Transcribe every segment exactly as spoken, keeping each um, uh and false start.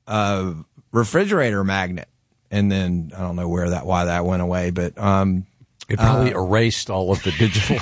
a refrigerator magnet, and then I don't know where that why that went away, but um, it probably uh, erased all of the digital.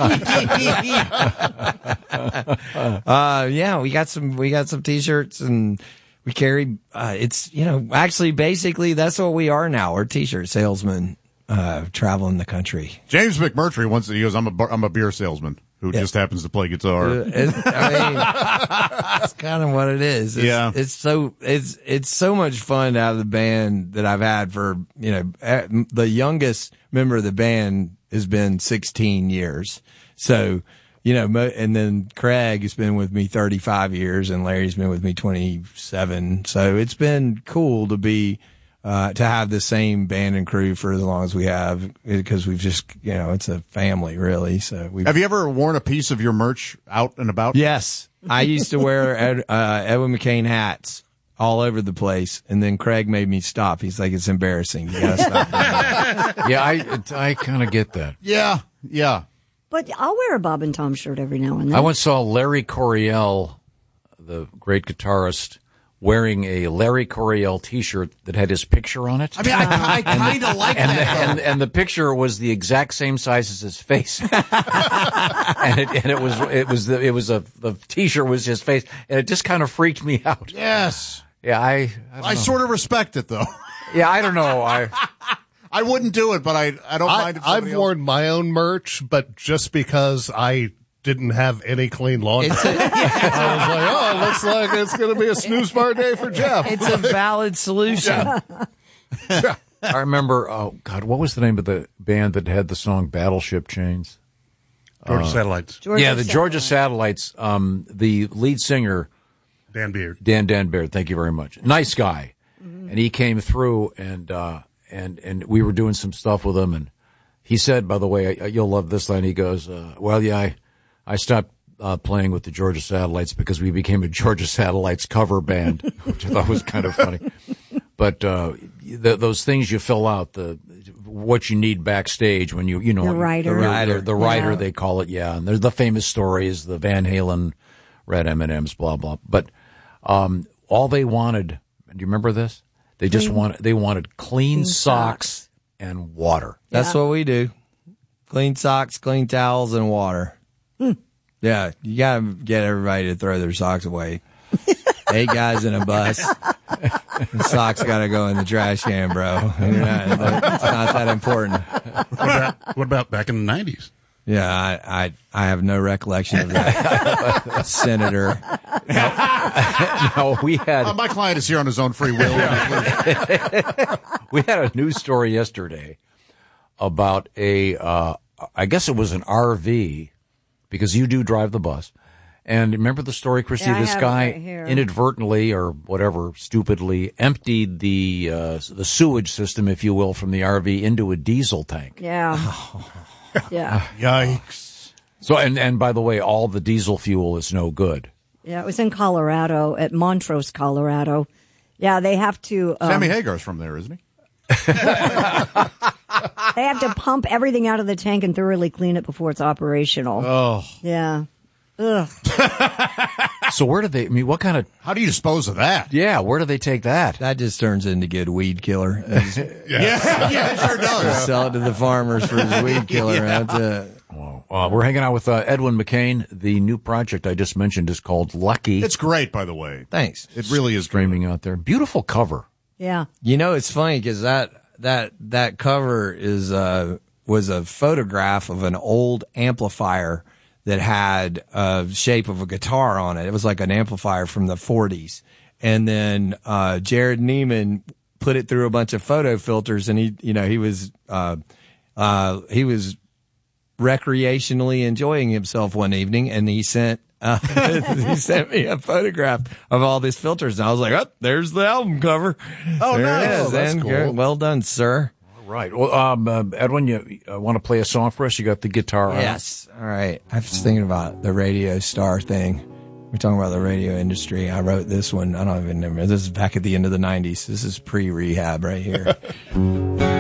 uh, yeah, we got some we got some T-shirts, and we carry. Uh, it's you know actually basically that's what we are now. We're T-shirt salesmen uh, traveling the country. James McMurtry once he goes, I'm a bar, I'm a beer salesman who yeah. just happens to play guitar. Uh, it's, I mean, that's kind of what it is. It's, yeah, it's so it's it's so much fun to have the band that I've had for you know the youngest member of the band has been sixteen years. So you know, and then Craig has been with me thirty-five years, and Larry's been with me twenty-seven. So it's been cool to be. Uh, to have the same band and crew for as long as we have, because we've just, you know, it's a family, really. So we have you ever worn a piece of your merch out and about? Yes, I used to wear Ed, uh, Edwin McCain hats all over the place, and then Craig made me stop. He's like, "It's embarrassing. You gotta stop." Yeah, I I kind of get that. Yeah, yeah. But I'll wear a Bob and Tom shirt every now and then. I once saw Larry Coryell, the great guitarist, wearing a Larry Coryell T-shirt that had his picture on it. I mean, I, I kind of like and that. The, and, and the picture was the exact same size as his face, and it and it was it was the, it was a the T-shirt was his face, and it just kind of freaked me out. Yes. Yeah, I. I, I sort of respect it though. Yeah, I don't know. I. I wouldn't do it, but I I don't I, mind. If I've else... worn my own merch, but just because I didn't have any clean laundry. It's a, I was like, oh, it looks like it's going to be a snooze bar day for Jeff. It's a valid solution. Yeah. I remember, oh, God, what was the name of the band that had the song Battleship Chains? Georgia uh, Satellites. Georgia yeah, the Satellite. Georgia Satellites, um, the lead singer. Dan Beard. Dan Dan Beard, thank you very much. Nice guy. Mm-hmm. And he came through, and, uh, and, and we were doing some stuff with him, and he said, by the way, you'll love this line, he goes, uh, well, yeah, I, I stopped uh, playing with the Georgia Satellites because we became a Georgia Satellites cover band, which I thought was kind of funny. But uh, the, those things you fill out, the what you need backstage when you, you know, the writer, the writer, the, the writer yeah. they call it, yeah. And there's the famous stories, the Van Halen, Red M and M's, blah blah. But um, all they wanted, do you remember this? They just clean. wanted they wanted clean, clean socks, socks and water. That's yeah. what we do. Clean socks, clean towels, and water. Hmm. Yeah, you gotta get everybody to throw their socks away. Eight guys in a bus. The socks gotta go in the trash can, bro. You're not, it's not that important. What about, what about back in the nineties? Yeah, I, I I have no recollection of that. Senator. No, we had Uh, my client is here on his own free will. we had a news story yesterday about a, uh, I guess it was an R V, because you do drive the bus. And remember the story, Christy? Yeah, I this have it guy right here. inadvertently or whatever, stupidly emptied the uh, the sewage system, if you will, from the R V into a diesel tank. Yeah. Yeah. Yikes. So, and, and by the way, all the diesel fuel is no good. Yeah, it was in Colorado, at Montrose, Colorado. Yeah, they have to... Um, Sammy Hagar's from there, isn't he? they have to pump everything out of the tank and thoroughly clean it before it's operational. Oh. Yeah. Ugh. So where do they, I mean, what kind of... How do you dispose of that? Yeah, where do they take that? That just turns into good weed killer. Just Yeah, yeah, it sure does. sell it to the farmers for his weed killer. Yeah. That's it. Well, uh, we're hanging out with uh, Edwin McCain. The new project I just mentioned is called Lucky. It's great, by the way. Thanks. It really is streaming out there. Beautiful cover. Yeah. You know, it's funny because that that that cover is uh was a photograph of an old amplifier that had a shape of a guitar on it. It was like an amplifier from the forties. And then uh Jared Neiman put it through a bunch of photo filters, and he, you know, he was uh uh he was recreationally enjoying himself one evening, and he sent uh, he sent me a photograph of all these filters, and I was like, "Oh, there's the album cover." Oh, there nice. it is. Oh, that's and cool. well done, sir. All right. Well, um, uh, Edwin, you uh, want to play a song for us? You got the guitar on. Yes. All right. I was thinking about the radio star thing. We're talking about the radio industry. I wrote this one. I don't even remember. This is back at the end of the nineties. This is pre-rehab right here.